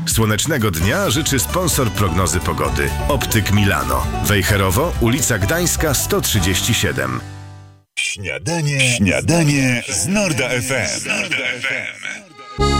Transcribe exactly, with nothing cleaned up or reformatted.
Słonecznego dnia życzy sponsor prognozy pogody. Optyk Milano. Wejherowo, ulica Gdańska sto trzydzieści siedem. Śniadanie, śniadanie z Norda F M.